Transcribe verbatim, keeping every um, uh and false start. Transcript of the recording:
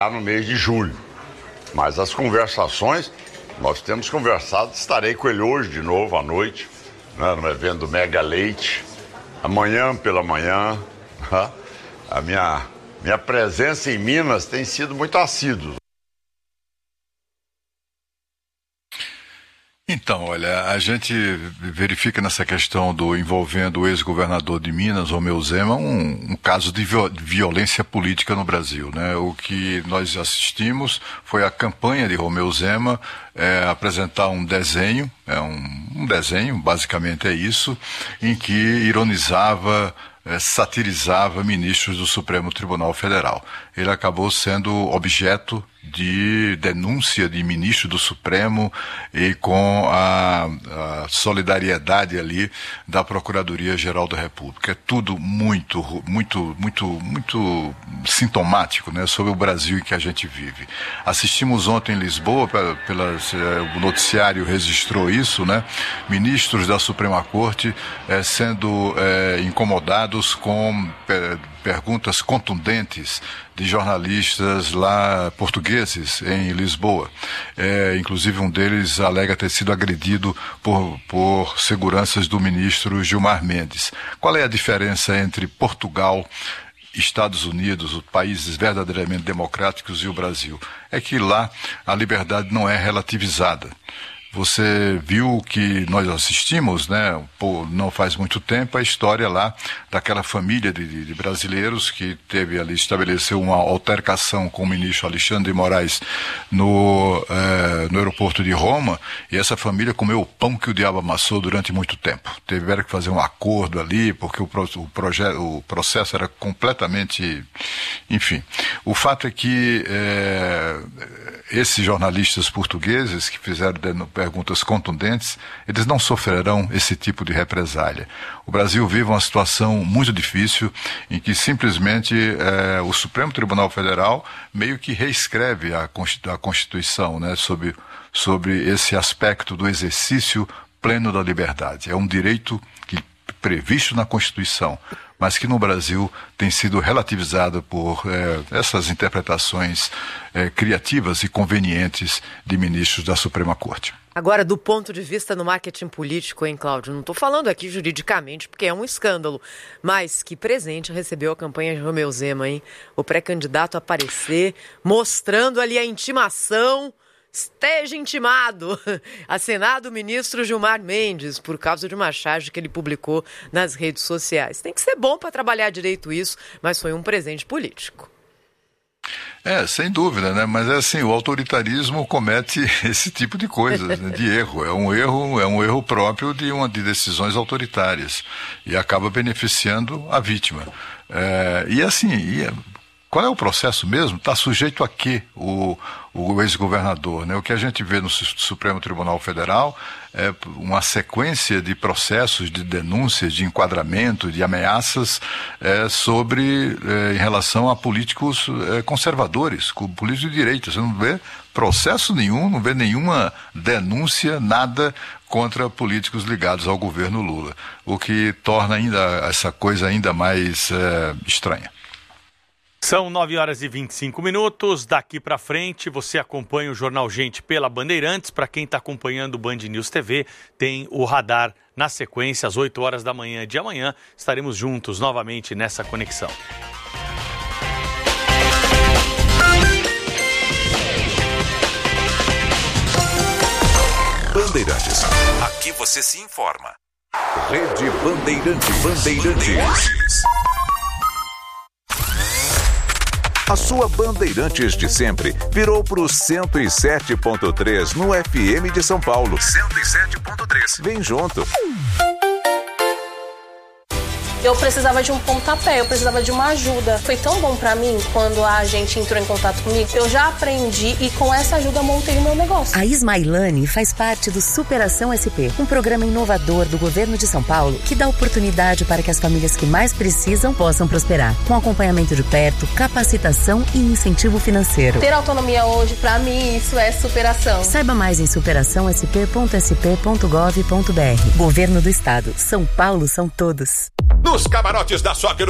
no mês de julho. Mas as conversações, nós temos conversado, estarei com ele hoje de novo à noite, né, no evento do Mega Leite, amanhã pela manhã. Né, a minha, minha presença em Minas tem sido muito assídua. Então, olha, a gente verifica nessa questão do envolvendo o ex-governador de Minas, Romeu Zema, um, um caso de violência política no Brasil, né? O que nós assistimos foi a campanha de Romeu Zema é, apresentar um desenho, é um, um desenho, basicamente é isso, em que ironizava, é, satirizava ministros do Supremo Tribunal Federal. Ele acabou sendo objeto de denúncia de ministro do Supremo e com a, a solidariedade ali da Procuradoria-Geral da República. É tudo muito, muito, muito, muito sintomático, né, sobre o Brasil em que a gente vive. Assistimos ontem em Lisboa, pela, pela, o noticiário registrou isso, né, ministros da Suprema Corte é, sendo é, incomodados com é, perguntas contundentes de jornalistas lá portugueses em Lisboa. É, inclusive um deles alega ter sido agredido por, por seguranças do ministro Gilmar Mendes. Qual é a diferença entre Portugal, Estados Unidos, os países verdadeiramente democráticos, e o Brasil? É que lá a liberdade não é relativizada. Você viu que nós assistimos, né, por não faz muito tempo, a história lá daquela família de, de brasileiros que teve ali, estabeleceu uma altercação com o ministro Alexandre de Moraes no, eh, no aeroporto de Roma, e essa família comeu o pão que o diabo amassou durante muito tempo. Tiveram que fazer um acordo ali, porque o, o, projeto, o processo era completamente... Enfim, o fato é que eh, esses jornalistas portugueses que fizeram perguntas contundentes, eles não sofrerão esse tipo de represália. O Brasil vive uma situação muito difícil em que simplesmente eh, o Supremo Tribunal Federal meio que reescreve a Constituição, né, sobre, sobre esse aspecto do exercício pleno da liberdade. É um direito que, previsto na Constituição, mas que no Brasil tem sido relativizado por eh, essas interpretações eh, criativas e convenientes de ministros da Suprema Corte. Agora, do ponto de vista no marketing político, hein, Cláudio? Não estou falando aqui juridicamente, porque é um escândalo, mas que presente recebeu a campanha de Romeu Zema, hein? O pré-candidato aparecer, mostrando ali a intimação... Esteja intimado a Senado ministro Gilmar Mendes por causa de uma charge que ele publicou nas redes sociais. Tem que ser bom para trabalhar direito isso, mas foi um presente político. É, sem dúvida, né? Mas é assim, o autoritarismo comete esse tipo de coisa, né? De erro. É um erro, é um erro próprio de uma de decisões autoritárias e acaba beneficiando a vítima. É, e assim, e é, qual é o processo mesmo? Está sujeito a quê o, o ex-governador, né? O que a gente vê no Supremo Tribunal Federal é uma sequência de processos, de denúncias, de enquadramento, de ameaças é, sobre, é, em relação a políticos é, conservadores, políticos de direita. Você não vê processo nenhum, não vê nenhuma denúncia, nada contra políticos ligados ao governo Lula, o que torna ainda essa coisa ainda mais é, estranha. São nove horas e vinte e cinco minutos. Daqui para frente você acompanha o Jornal Gente pela Bandeirantes. Para quem está acompanhando o Band News T V, tem o Radar na sequência, às oito horas da manhã de amanhã. Estaremos juntos novamente nessa conexão. Bandeirantes. Aqui você se informa. Rede Bandeirantes. Bandeirantes. A sua Bandeirantes de sempre virou pro cento e sete ponto três no F M de São Paulo. cento e sete ponto três. Vem junto. Eu precisava de um pontapé, eu precisava de uma ajuda. Foi tão bom pra mim quando a gente entrou em contato comigo. Eu já aprendi e com essa ajuda montei o meu negócio. A Ismailane faz parte do Superação S P, um programa inovador do governo de São Paulo que dá oportunidade para que as famílias que mais precisam possam prosperar, com acompanhamento de perto, capacitação e incentivo financeiro. Ter autonomia hoje, pra mim, isso é superação. Saiba mais em superação s p ponto s p ponto gov ponto b r. Governo do Estado. São Paulo são todos. Nos camarotes da Soccer